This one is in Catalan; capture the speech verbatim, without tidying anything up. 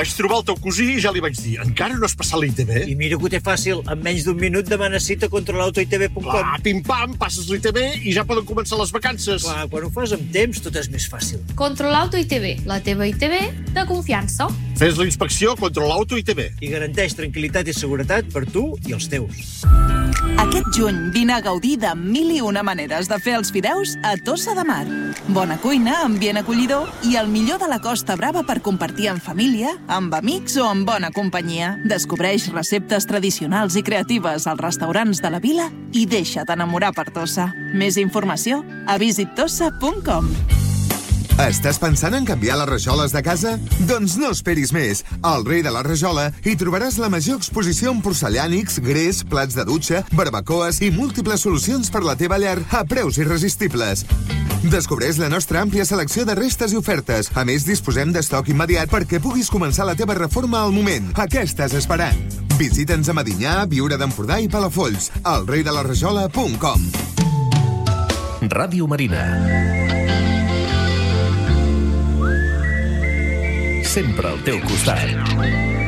Vaig trobar el teu cosí i ja li vaig dir, encara no has passat la I T B? I mira que ho té fàcil. En menys d'un minut demana cita contra l'auto i te be punt com. Clar, pim-pam, passes l'I T B i ja poden començar les vacances. Clar, quan ho fas amb temps, tot és més fàcil. Controlauto I T B, la teva I T B de confiança. Fes la inspecció contra l'auto I T B. I garanteix tranquil·litat i seguretat per tu i els teus. Aquest juny vine a gaudir de mil i una maneres de fer els fideus a Tossa de Mar. Bona cuina, ambient acollidor i el millor de la Costa Brava per compartir en família, amb amics o en bona companyia. Descobreix receptes tradicionals i creatives als restaurants de la vila i deixa't enamorar per Tossa. Més informació a visit tossa punt com. Estàs pensant en canviar les rajoles de casa? Doncs no esperis més. Al Rei de la Rajola hi trobaràs la major exposició en porcellànics, gres, plats de dutxa, barbacoes i múltiples solucions per la teva llar a preus irresistibles. Descobreix la nostra àmplia selecció de restes i ofertes. A més, disposem d'estoc immediat perquè puguis començar la teva reforma al moment. A què estàs esperant? Visita'ns a Medinyà, Viure d'Empordà i Palafolls. al rei de la rajola punt com. Ràdio Marina. Sempre al teu costat.